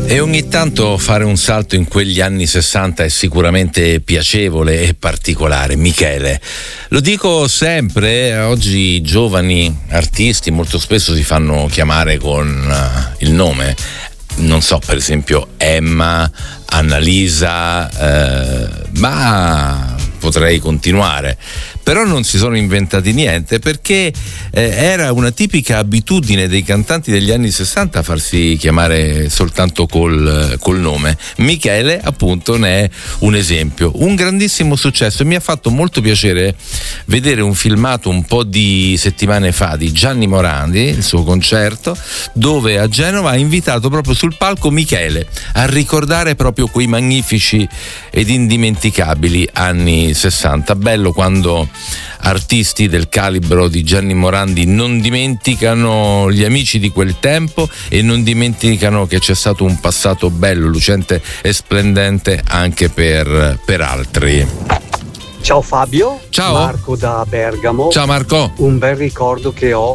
E ogni tanto fare un salto in quegli anni 60 è sicuramente piacevole e particolare. Michele, lo dico sempre, oggi i giovani artisti molto spesso si fanno chiamare con il nome, non so, per esempio Emma, Annalisa, ma potrei continuare. Però non si sono inventati niente, perché era una tipica abitudine dei cantanti degli anni 60 farsi chiamare soltanto col nome. Michele appunto ne è un esempio, un grandissimo successo, e mi ha fatto molto piacere vedere un filmato un po' di settimane fa di Gianni Morandi, il suo concerto, dove a Genova ha invitato proprio sul palco Michele a ricordare proprio quei magnifici ed indimenticabili anni 60. Bello quando artisti del calibro di Gianni Morandi non dimenticano gli amici di quel tempo e non dimenticano che c'è stato un passato bello, lucente e splendente anche per altri. Ciao Fabio. Ciao. Marco da Bergamo. Ciao Marco. Un bel ricordo che ho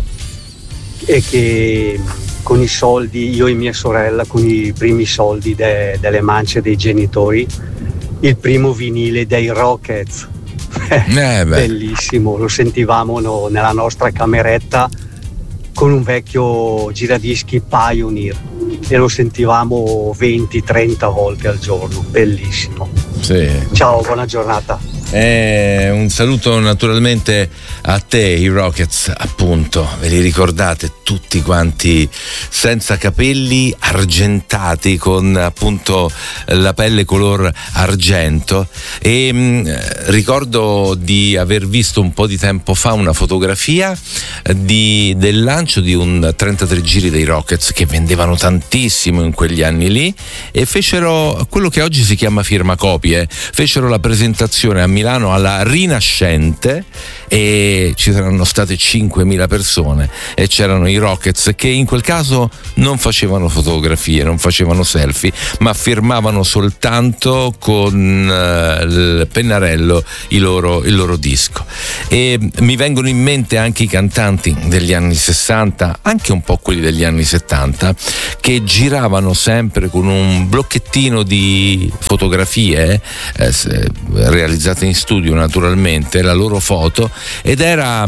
è che con i soldi, io e mia sorella, con i primi soldi delle mance dei genitori, il primo vinile dei Rockets. Bellissimo, lo sentivamo nella nostra cameretta con un vecchio giradischi Pioneer e lo sentivamo 20-30 volte al giorno. Bellissimo. Sì. Ciao, buona giornata. Un saluto naturalmente a te, i Rockets, appunto, ve li ricordate tutti quanti, senza capelli, argentati, con appunto la pelle color argento. E ricordo di aver visto un po' di tempo fa una fotografia del lancio di un 33 giri dei Rockets, che vendevano tantissimo in quegli anni lì, e fecero quello che oggi si chiama firmacopie, fecero la presentazione a Milano alla Rinascente e ci saranno state 5.000 persone e c'erano i Rockets, che in quel caso non facevano fotografie, non facevano selfie, ma firmavano soltanto con il pennarello il loro disco. E mi vengono in mente anche i cantanti degli anni 60, anche un po' quelli degli anni 70, che giravano sempre con un blocchettino di fotografie realizzate in studio, naturalmente, la loro foto, ed era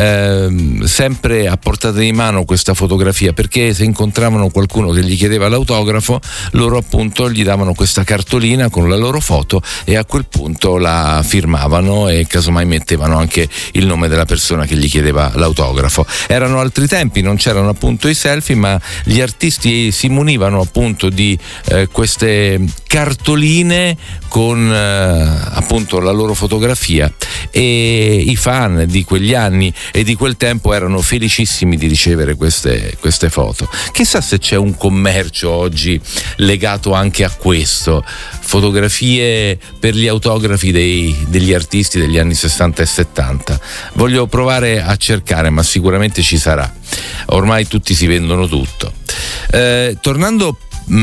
sempre a portata di mano questa fotografia, perché se incontravano qualcuno che gli chiedeva l'autografo, loro appunto gli davano questa cartolina con la loro foto e a quel punto la firmavano e casomai mettevano anche il nome della persona che gli chiedeva l'autografo. Erano altri tempi, non c'erano appunto i selfie, ma gli artisti si munivano appunto di queste cartoline con appunto la loro fotografia, e i fan di quegli anni e di quel tempo erano felicissimi di ricevere queste foto. Chissà se c'è un commercio oggi legato anche a questo, fotografie per gli autografi degli artisti degli anni 60 e 70. Voglio provare a cercare, ma sicuramente ci sarà, ormai tutti si vendono tutto. Tornando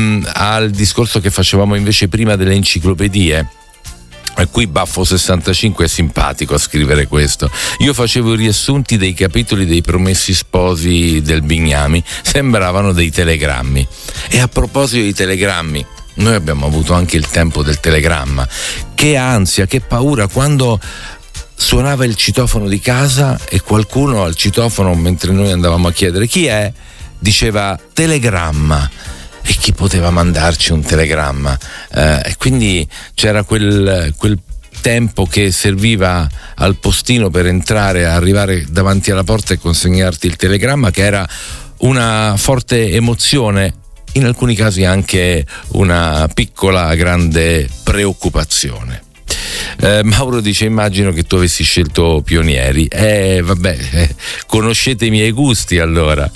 al discorso che facevamo invece prima delle enciclopedie, qui Baffo 65 è simpatico a scrivere questo. Io facevo i riassunti dei capitoli dei Promessi Sposi del Bignami, sembravano dei telegrammi. E a proposito di telegrammi, noi abbiamo avuto anche il tempo del telegramma. Che ansia, che paura quando suonava il citofono di casa e qualcuno al citofono, mentre noi andavamo a chiedere chi è, diceva telegramma. E chi poteva mandarci un telegramma? E quindi c'era quel tempo che serviva al postino per entrare, arrivare davanti alla porta e consegnarti il telegramma, che era una forte emozione, in alcuni casi anche una piccola grande preoccupazione. Mauro dice: immagino che tu avessi scelto Pionieri. Conoscete i miei gusti allora.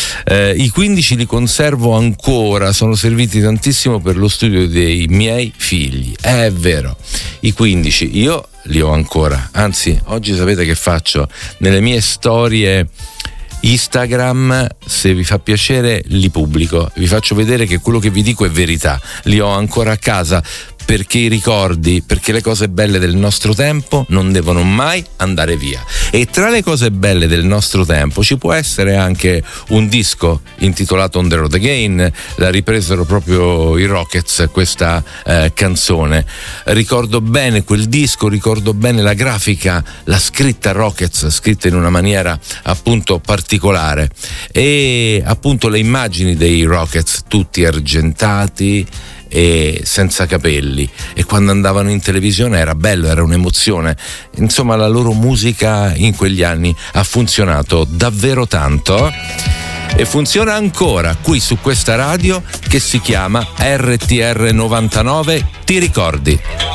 I 15 li conservo ancora, sono serviti tantissimo per lo studio dei miei figli. È vero, i 15 io li ho ancora, anzi oggi sapete che faccio? Nelle mie storie Instagram, se vi fa piacere, li pubblico, vi faccio vedere che quello che vi dico è verità, li ho ancora a casa. perché i ricordi, perché le cose belle del nostro tempo non devono mai andare via. E tra le cose belle del nostro tempo ci può essere anche un disco intitolato On the Road Again. La ripresero proprio i Rockets questa canzone. Ricordo bene quel disco, ricordo bene la grafica, la scritta Rockets, scritta in una maniera appunto particolare, e appunto le immagini dei Rockets tutti argentati e senza capelli, e quando andavano in televisione era bello, era un'emozione. Insomma, la loro musica in quegli anni ha funzionato davvero tanto e funziona ancora qui su questa radio che si chiama RTR 99. Ti ricordi?